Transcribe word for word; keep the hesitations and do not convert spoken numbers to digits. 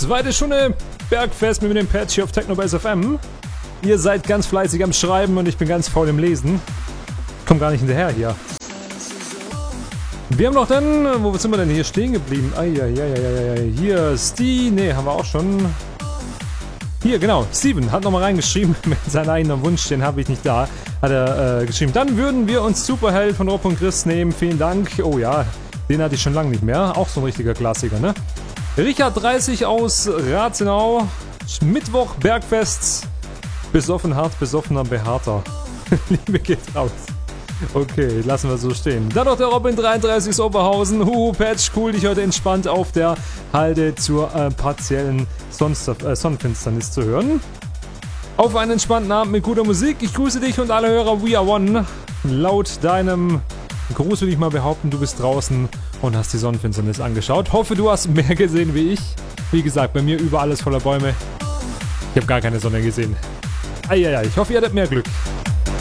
Zweite Stunde Bergfest mit dem Patch hier auf Technobase F M. Ihr seid ganz fleißig am Schreiben und ich bin ganz faul im Lesen. Komm gar nicht hinterher hier. Wir haben noch dann, wo sind wir denn hier stehen geblieben? Eieieiei, hier, Steve, ne, haben wir auch schon. Hier, genau, Steven hat nochmal reingeschrieben mit seinem eigenen Wunsch, den habe ich nicht da, hat er äh, geschrieben. Dann würden wir uns Superheld von Rob und Chris nehmen, vielen Dank. Oh ja, den hatte ich schon lange nicht mehr, auch so ein richtiger Klassiker, ne? Richard dreißig aus Rathenau, Mittwoch, Bergfest, besoffen hart, besoffener, behaarter. Liebe geht raus. Okay, lassen wir so stehen. Dann noch der Robin dreiunddreißig aus Oberhausen. Huhu, Patch, cool, dich heute entspannt auf der Halde zur äh, partiellen Sonnenst- äh, Sonnenfinsternis zu hören. Auf einen entspannten Abend mit guter Musik. Ich grüße dich und alle Hörer We Are One. Laut deinem Gruß will ich mal behaupten, du bist draußen und hast die Sonnenfinsternis angeschaut. Hoffe, du hast mehr gesehen wie ich. Wie gesagt, bei mir überall ist voller Bäume. Ich habe gar keine Sonne gesehen. Eieiei, ich hoffe, ihr hattet mehr Glück.